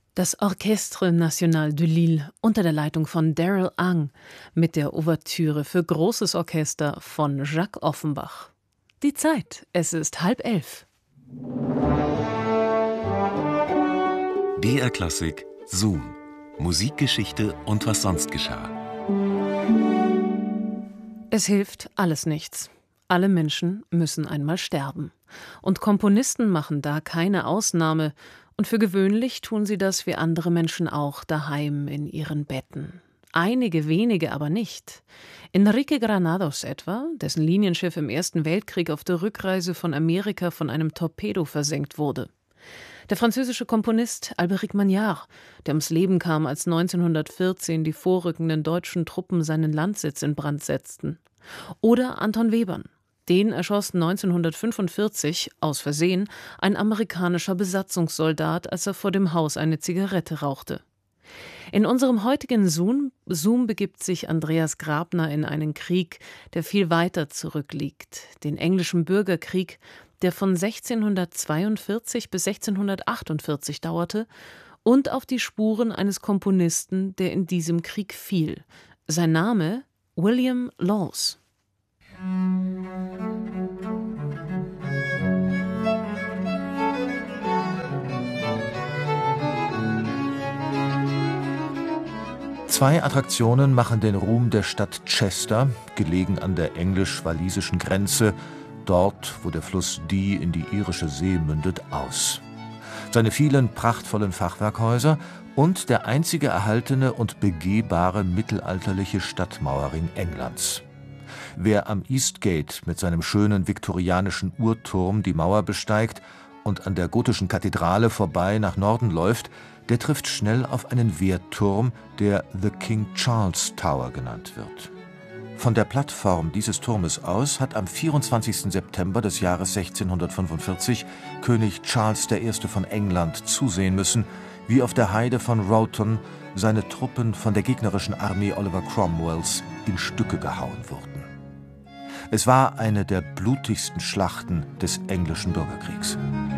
Das Orchestre National de Lille unter der Leitung von Darrell Ang mit der Ouvertüre für großes Orchester von Jacques Offenbach. Die Zeit, es ist 10:30. BR Klassik Zoom. Musikgeschichte und was sonst geschah. Es hilft alles nichts. Alle Menschen müssen einmal sterben. Und Komponisten machen da keine Ausnahme. Und für gewöhnlich tun sie das wie andere Menschen auch daheim in ihren Betten. Einige wenige aber nicht. Enrique Granados etwa, dessen Linienschiff im Ersten Weltkrieg auf der Rückreise von Amerika von einem Torpedo versenkt wurde. Der französische Komponist Albéric Magnard, der ums Leben kam, als 1914 die vorrückenden deutschen Truppen seinen Landsitz in Brand setzten. Oder Anton Webern. Den erschoss 1945 aus Versehen ein amerikanischer Besatzungssoldat, als er vor dem Haus eine Zigarette rauchte. In unserem heutigen Zoom begibt sich Andreas Grabner in einen Krieg, der viel weiter zurückliegt, den englischen Bürgerkrieg, der von 1642 bis 1648 dauerte, und auf die Spuren eines Komponisten, der in diesem Krieg fiel. Sein Name William Laws. Zwei Attraktionen machen den Ruhm der Stadt Chester, gelegen an der englisch-walisischen Grenze, dort, wo der Fluss Dee in die irische See mündet, aus. Seine vielen prachtvollen Fachwerkhäuser und der einzige erhaltene und begehbare mittelalterliche Stadtmauerring Englands. Wer am Eastgate mit seinem schönen viktorianischen Uhrturm die Mauer besteigt und an der gotischen Kathedrale vorbei nach Norden läuft, der trifft schnell auf einen Wehrturm, der The King Charles Tower genannt wird. Von der Plattform dieses Turmes aus hat am 24. September des Jahres 1645 König Charles I. von England zusehen müssen, wie auf der Heide von Rowton seine Truppen von der gegnerischen Armee Oliver Cromwells in Stücke gehauen wurden. Es war eine der blutigsten Schlachten des englischen Bürgerkriegs.